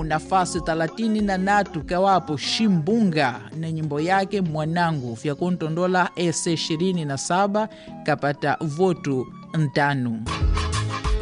nafasi 33 kawapo Shimbunga na nyimbo yake Mwanangu vya kuntondola ese 27 kapata votu 5.